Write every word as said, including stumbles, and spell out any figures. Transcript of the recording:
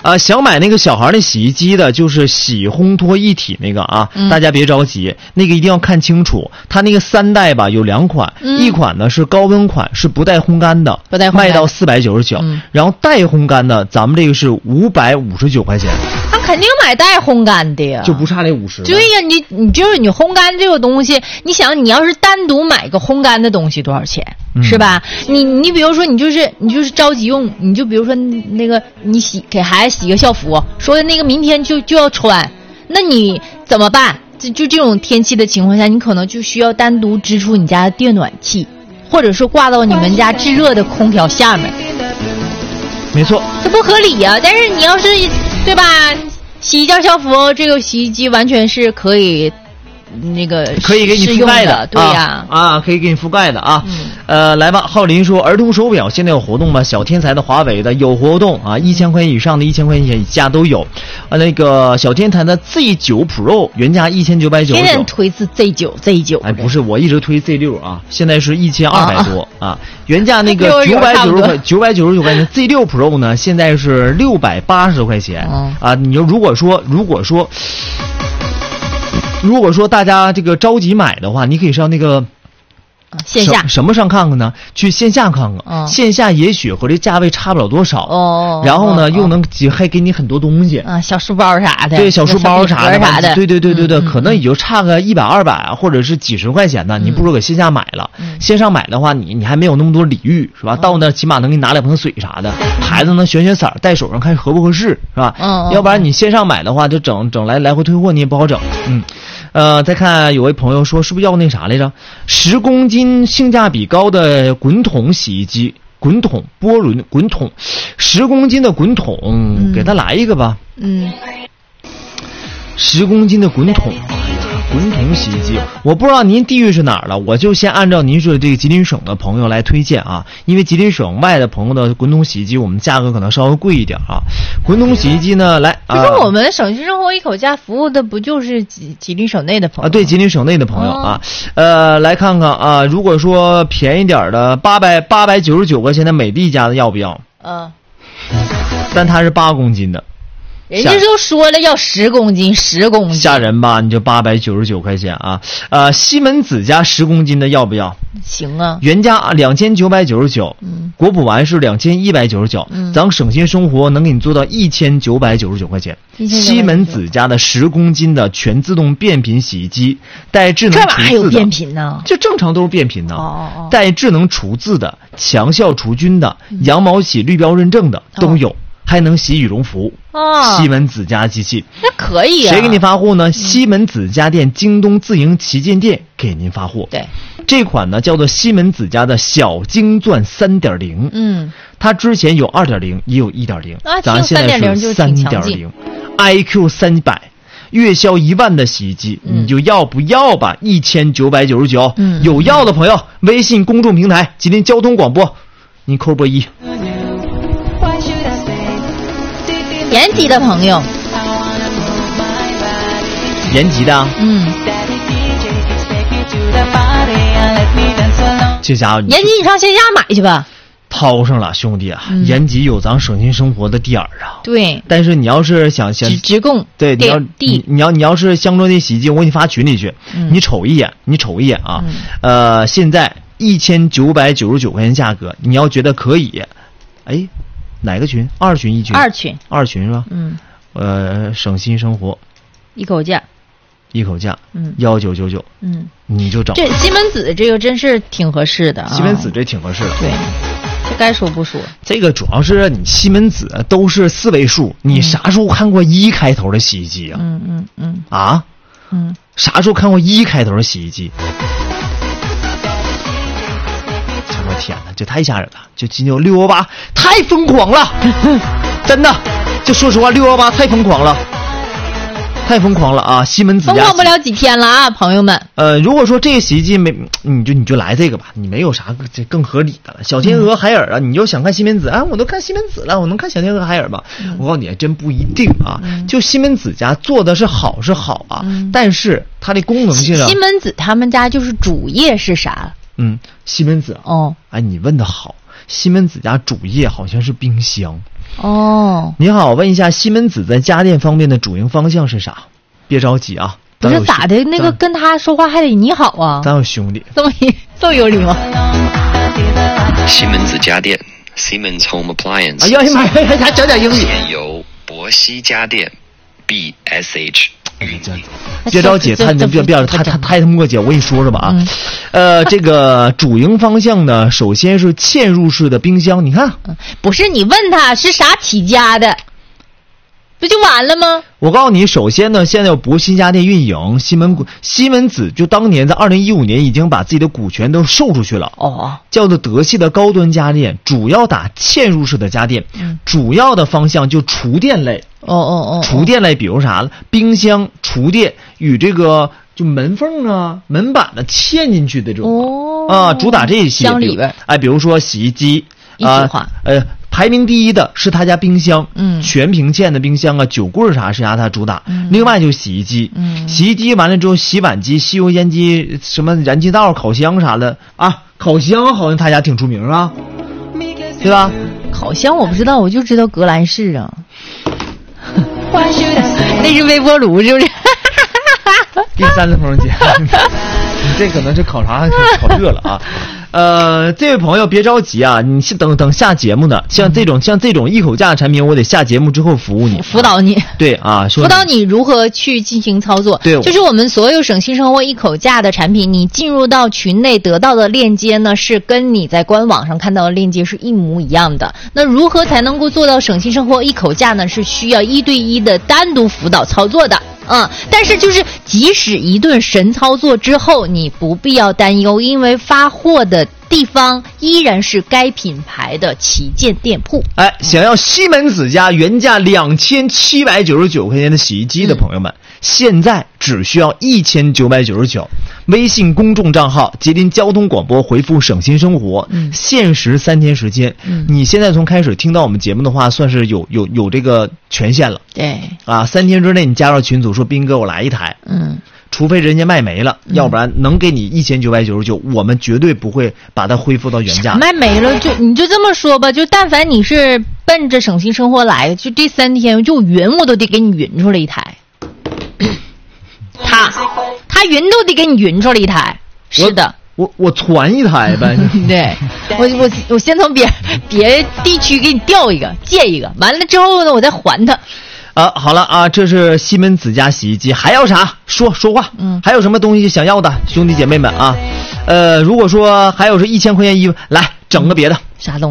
呃，想买那个小孩的洗衣机的，就是洗烘脱一体那个啊，嗯、大家别着急，那个一定要看清楚，它那个三代吧有两款，嗯、一款呢是高温款，是不带烘干的， 不带烘干的， 卖到四百九十九，然后带烘干的，咱们这个是五百五十九块钱。 那肯定买带烘干的呀， 就不差那五十。 对呀，你你就是你烘干这个东西，你想你要是单独买个烘干的东西多少钱？嗯、是吧？你你比如说你就是你就是着急用，你就比如说那个你洗给孩子洗个校服，说那个明天就就要穿，那你怎么办？就就这种天气的情况下，你可能就需要单独支出你家的电暖气，或者说挂到你们家制热的空调下面。 没错， 这不合理呀、啊！但是你要是对吧，洗一件校服，这个洗衣机完全是可以那个可以给你覆盖的，对呀啊, 啊，可以给你覆盖的啊。 嗯、 呃，来吧，浩林说，儿童手表现在有活动吗？小天才的、华为的有活动啊，一千块钱以上的、一千块钱以下都有。啊，那个小天才的 Z 九 Pro 原价一千九百九十九， 天天推是 Z 九 Z 九， 哎，不是，我一直推 Z 六啊，现在是一千二百多啊, 啊，原价那个九百九十块九百九十九块钱 Z 六 Pro 呢，现在是六百八十多块钱、嗯、啊。你就如果说如果说。如果说大家这个着急买的话，你可以上那个线下什么上看看呢？去线下看看，哦、线下也许和这价位差不了多少哦。 然后呢， 哦、 又能还给你很多东西啊，小书包啥的， 对，小书包啥的， 啥的， 对对对对对， 嗯、 可能也就差个一百二百啊，或者是几十块钱呢。嗯、你不如搁线下买了，嗯、线上买的话，你你还没有那么多礼遇，是吧？嗯、到那起码能给你拿两盆水啥的，孩子能选选色，戴手上看合不合适，是吧？ 嗯， 要不然你线上买的话，就整整来来回退货，你也不好整，嗯。呃，再看有位朋友说，是不是要那啥来着？十公斤性价比高的滚筒洗衣机，滚筒波轮滚筒，十公斤的滚筒，嗯、给他来一个吧。 嗯， 十公斤的滚筒。滚筒洗衣机，我不知道您地域是哪儿了，我就先按照您说的这个吉林省的朋友来推荐啊，因为吉林省外的朋友的滚筒洗衣机，我们价格可能稍微贵一点啊。滚筒洗衣机呢，来， 其实我们省心生活一口价服务的不就是吉吉林省内的朋友啊？对，吉林省内的朋友啊，哦、呃，来看看啊，如果说便宜点的，八百八百九十九块钱的美的家的要不要？ 嗯， 但它是八公斤的。 人家就说了要十公斤，十公斤吓人吧？你就八百九十九块钱啊！呃，西门子家十公斤的要不要？ 行啊， 原价两千九百九十九， 嗯， 国补完是两千一百九十九，嗯，咱省心生活能给你做到一千九百九十九块钱。西门子家的十公斤的全自动变频洗衣机，带智能除字的， 这玩意还有变频呢？ 就正常都是变频呢。 哦哦， 带智能除字的、强效除菌的、嗯、羊毛洗绿标认证的都有。哦，还能洗羽绒服哦， 西门子家机器那可以啊。 谁给你发货呢？嗯、西门子家电京东自营旗舰店给您发货。 对，这款呢叫做西门子家的小金钻 三点零。 嗯， 它之前有 二点零 也有 一点零， 啊， 咱现在是 三点零 I Q 三百，月销一万的洗衣机，嗯、你就要不要吧？一千九百九十九。 嗯， 有要的朋友，微信公众平台吉林交通广播，你扣波一。 延吉的朋友， 延吉的， 嗯， 这家伙， 延吉你上线下买去吧， 掏上了兄弟啊！ 嗯、 延吉有咱省心生活的点儿啊。 对， 但是你要是想想直供， 对，你要你你要你要是镶装那洗衣机，我给你发群里去，嗯、你瞅一眼，你瞅一眼啊， 嗯、 呃，现在一千九百九十九块钱价格，你要觉得可以，哎。哪个群？二群一群？ 二群， 二群是吧？ 嗯， 呃，省心生活， 一口价， 一口价， 嗯， 幺九九九， 嗯， 你就整。 这西门子这个真是挺合适的、啊， 西门子这挺合适的， 对，这该说不说。 这个主要是你西门子都是四位数，你啥时候看过一开头的洗衣机啊？ 嗯嗯嗯。 啊？ 嗯。 啥时候看过一开头的洗衣机？我天哪，这太吓人了！就今年六幺八太疯狂了，真的，就说实话，六幺八太疯狂了，太疯狂了啊！西门子家疯狂不了几天了啊，朋友们。 呃，如果说这个洗衣机没，你就你就来这个吧，你没有啥这更合理的了。小天鹅、海尔啊，你就想看西门子啊，我都看西门子了，我能看小天鹅、海尔吗？嗯、我告诉你，真不一定啊。嗯、就西门子家做的是好是好啊，嗯、但是它的功能性啊， 西门子他们家就是主业是啥？ 嗯，西门子哦， 哎，你问的好，西门子家主业好像是冰箱。 哦， 你好，问一下西门子在家电方面的主营方向是啥？别着急啊， 不是咋的，那个跟他说话还得你好啊， 咱有兄弟， 这么这么有礼貌。 西门子家电 Siemens Home Appliance， 哎呀妈呀，还讲点英语。 现由博西家电 B S H。 别着急，他别别他他他磨叽，我跟你说说吧啊， 嗯、 呃，这个主营方向呢，首先是嵌入式的冰箱，你看， 不是你问他是啥起家的，不就完了吗？ 我告诉你，首先呢，现在有博西家电运营，西门西门子就当年在二零一五年已经把自己的股权都售出去了。 哦， 叫做德系的高端家电，主要打嵌入式的家电， 嗯、 主要的方向就厨电类。 哦哦哦， 厨电类，比如啥了？冰箱、厨电与这个就门缝啊、门板的嵌进去的这种、哦、啊，主打这些。 箱里边， 哎，比如说洗衣机啊， 呃，排名第一的是他家冰箱， 嗯， 全屏嵌的冰箱啊，酒柜啥是啥他主打。 嗯、 另外就是洗衣机， 嗯， 洗衣机完了之后，洗碗机、吸油烟机、什么燃气灶、烤箱啥的啊，烤箱好像他家挺出名啊，对吧？ 烤箱我不知道，我就知道格兰仕啊。那是微波炉是不是？ 第三次朋友姐，你这可能是烤啥烤热了啊。呃，这位朋友别着急啊，你是等等下节目呢。像这种、嗯、像这种一口价的产品，我得下节目之后服务你， 辅导你。 对啊， 辅导你如何去进行操作。 对， 就是我们所有省心生活一口价的产品，你进入到群内得到的链接呢，是跟你在官网上看到的链接是一模一样的。那如何才能够做到省心生活一口价呢？是需要一对一的单独辅导操作的。嗯，但是就是即使一顿神操作之后，你不必要担忧，因为发货的地方依然是该品牌的旗舰店铺。 哎，想要西门子家原价两千七百九十九块钱的洗衣机的朋友们，嗯、现在只需要一千九百九十九。微信公众账号吉林交通广播回复省心生活， 嗯、 限时三天时间。 嗯、 你现在从开始听到我们节目的话，算是有有有这个权限了。 对啊，三天之内你加入群组说斌哥我来一台， 嗯， 除非人家卖没了，嗯、要不然能给你一千九百九十九，我们绝对不会把它恢复到原价。 卖没了就你就这么说吧，就但凡你是奔着省心生活来的，就这三天就匀我都得给你匀出来一台。他他匀都得给你匀出来一台，是的。 我我传一台呗。 对，我我我先从别别地区给你调一个，借一个，完了之后呢，我再还他。 啊，好了啊，这是西门子家洗衣机，还要啥？说说话。 嗯， 还有什么东西想要的，兄弟姐妹们啊？呃，如果说还有是一千块钱衣服，来整个别的。 啥东西？